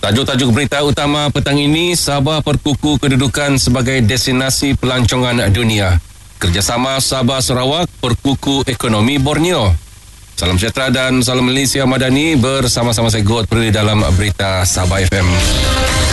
Tajuk-tajuk berita utama petang ini, Sabah perkukuh kedudukan sebagai destinasi pelancongan dunia. Kerjasama Sabah Sarawak perkukuh ekonomi Borneo. Salam sejahtera dan salam Malaysia Madani bersama-sama saya God Perdana dalam berita Sabah FM.